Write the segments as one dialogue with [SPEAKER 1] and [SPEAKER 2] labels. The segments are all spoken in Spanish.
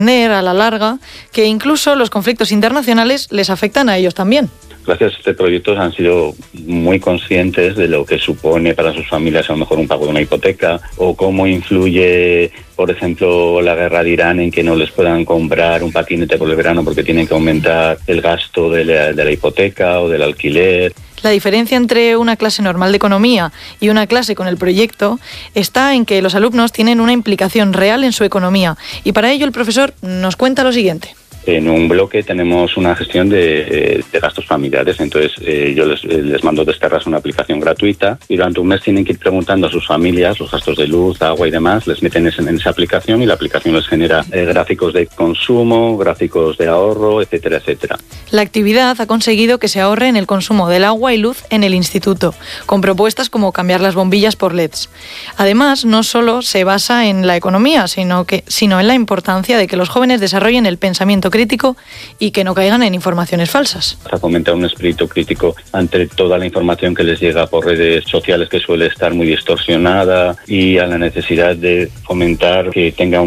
[SPEAKER 1] a la larga que incluso los conflictos internacionales les afectan a ellos también.
[SPEAKER 2] Gracias a este proyecto han sido muy conscientes de lo que supone para sus familias a lo mejor un pago de una hipoteca, o cómo influye, por ejemplo, la guerra de Irán en que no les puedan comprar un patinete por el verano porque tienen que aumentar el gasto de la hipoteca o del alquiler.
[SPEAKER 1] La diferencia entre una clase normal de economía y una clase con el proyecto está en que los alumnos tienen una implicación real en su economía, y para ello el profesor nos cuenta lo siguiente.
[SPEAKER 2] En un bloque tenemos una gestión de gastos familiares, entonces yo les mando desde Terras una aplicación gratuita y durante un mes tienen que ir preguntando a sus familias los gastos de luz, agua y demás, les meten en esa aplicación y la aplicación les genera gráficos de consumo, gráficos de ahorro, etcétera, etcétera.
[SPEAKER 1] La actividad ha conseguido que se ahorre en el consumo del agua y luz en el instituto, con propuestas como cambiar las bombillas por LEDs. Además, no solo se basa en la economía, sino en la importancia de que los jóvenes desarrollen el pensamiento crítico y que no caigan en informaciones falsas.
[SPEAKER 2] Ha fomentado un espíritu crítico ante toda la información que les llega por redes sociales, que suele estar muy distorsionada, y a la necesidad de fomentar que tenga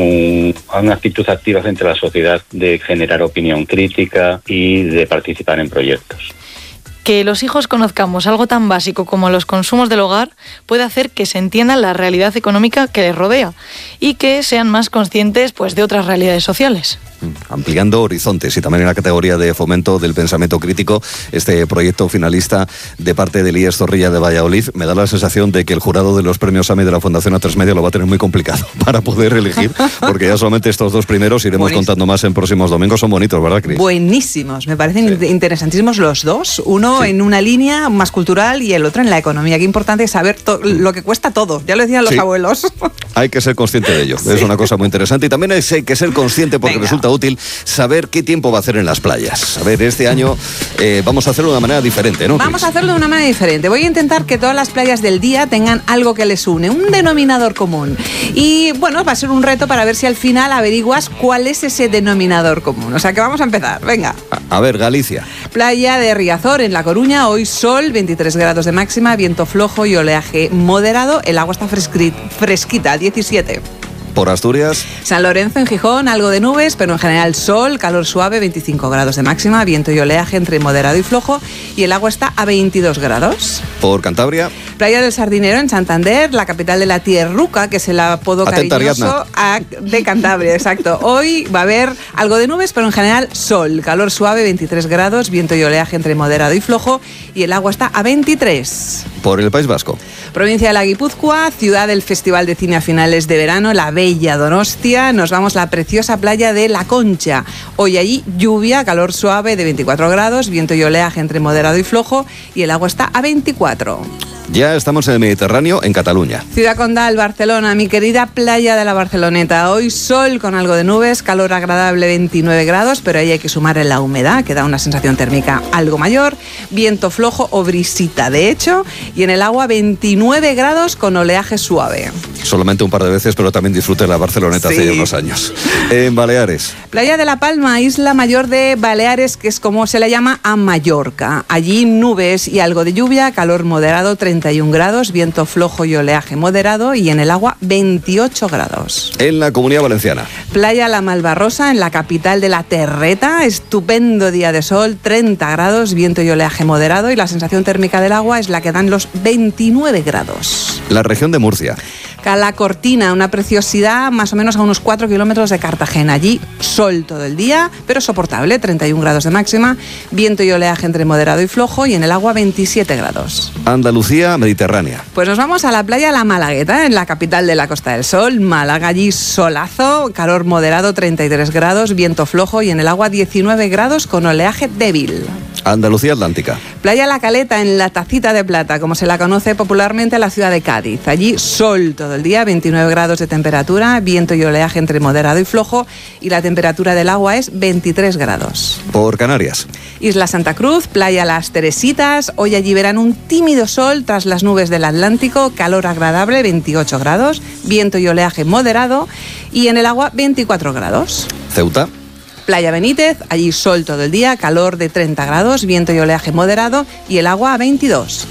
[SPEAKER 2] una actitud activa frente a la sociedad, de generar opinión crítica y de participar en proyectos.
[SPEAKER 1] Que los hijos conozcamos algo tan básico como los consumos del hogar puede hacer que se entienda la realidad económica que les rodea y que sean más conscientes de otras realidades sociales.
[SPEAKER 3] Ampliando horizontes, y también en la categoría de fomento del pensamiento crítico, este proyecto finalista de parte del IES Zorrilla de Valladolid. Me da la sensación de que el jurado de los premios AMI de la Fundación A3 Media lo va a tener muy complicado para poder elegir, porque ya solamente estos dos primeros, iremos contando más en próximos domingos. Son bonitos, ¿verdad, Cris?
[SPEAKER 4] Buenísimos, me parecen interesantísimos los dos, uno en una línea más cultural y el otro en la economía. Qué importante es saber lo que cuesta todo, ya lo decían los abuelos.
[SPEAKER 3] Hay que ser consciente de ello, es una cosa muy interesante, y también hay que ser consciente, porque resulta útil saber qué tiempo va a hacer en las playas. A ver, este año vamos a hacerlo de una manera diferente, ¿no?
[SPEAKER 4] Vamos a hacerlo de una manera diferente. Voy a intentar que todas las playas del día tengan algo que les une, un denominador común. Y bueno, va a ser un reto para ver si al final averiguas cuál es ese denominador común. O sea que vamos a empezar, venga.
[SPEAKER 3] A ver, Galicia.
[SPEAKER 4] Playa de Riazor, en La Coruña, hoy sol, 23 grados de máxima, viento flojo y oleaje moderado. El agua está fresquita, 17.
[SPEAKER 3] Por Asturias.
[SPEAKER 4] San Lorenzo, en Gijón, algo de nubes, pero en general sol, calor suave, 25 grados de máxima, viento y oleaje entre moderado y flojo, y el agua está a 22 grados.
[SPEAKER 3] Por Cantabria.
[SPEAKER 4] Playa del Sardinero, en Santander, la capital de la tierruca, que es el apodo cariñoso de Cantabria, exacto. Hoy va a haber algo de nubes, pero en general sol, calor suave, 23 grados, viento y oleaje entre moderado y flojo, y el agua está a 23.
[SPEAKER 3] Por el País Vasco.
[SPEAKER 4] Provincia de la Guipúzcoa, ciudad del Festival de Cine a finales de verano, la bella Donostia. Nos vamos a la preciosa playa de La Concha. Hoy allí lluvia, calor suave de 24 grados, viento y oleaje entre moderado y flojo, y el agua está a 24.
[SPEAKER 3] Ya estamos en el Mediterráneo, en Cataluña.
[SPEAKER 4] Ciudad Condal, Barcelona, mi querida playa de la Barceloneta. Hoy sol con algo de nubes, calor agradable 29 grados, pero ahí hay que sumar la humedad, que da una sensación térmica algo mayor, viento flojo o brisita, de hecho, y en el agua 29 grados con oleaje suave.
[SPEAKER 3] Solamente un par de veces, pero también disfruté la Barceloneta hace ya unos años. En Baleares.
[SPEAKER 4] Playa de la Palma, isla mayor de Baleares, que es como se le llama a Mallorca. Allí nubes y algo de lluvia, calor moderado 31 grados, viento flojo y oleaje moderado, y en el agua 28 grados.
[SPEAKER 3] En la Comunidad Valenciana.
[SPEAKER 4] Playa La Malvarrosa, en la capital de la Terreta, estupendo día de sol, 30 grados, viento y oleaje moderado, y la sensación térmica del agua es la que dan los 29 grados.
[SPEAKER 3] La región de Murcia.
[SPEAKER 4] Cala Cortina, una preciosidad más o menos a unos 4 kilómetros de Cartagena. Allí sol todo el día, pero soportable, 31 grados de máxima, viento y oleaje entre moderado y flojo, y en el agua 27 grados.
[SPEAKER 3] Andalucía Mediterránea.
[SPEAKER 4] Pues nos vamos a la playa La Malagueta, en la capital de la Costa del Sol. Málaga, allí solazo, calor moderado 33 grados, viento flojo, y en el agua 19 grados con oleaje débil.
[SPEAKER 3] Andalucía Atlántica.
[SPEAKER 4] Playa La Caleta, en la Tacita de Plata, como se la conoce popularmente, la ciudad de Cádiz. Allí sol todo el día, 29 grados de temperatura, viento y oleaje entre moderado y flojo, y la temperatura del agua es 23 grados.
[SPEAKER 3] Por Canarias.
[SPEAKER 4] Isla Santa Cruz, playa Las Teresitas. Hoy allí verán un tímido sol tras las nubes del Atlántico, calor agradable, 28 grados, viento y oleaje moderado, y en el agua 24 grados.
[SPEAKER 3] Ceuta.
[SPEAKER 4] Playa Benítez, allí sol todo el día, calor de 30 grados, viento y oleaje moderado, y el agua a 22.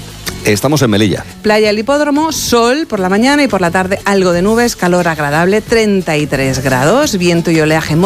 [SPEAKER 3] Estamos en Melilla.
[SPEAKER 4] Playa El Hipódromo, sol por la mañana y por la tarde algo de nubes, calor agradable, 33 grados, viento y oleaje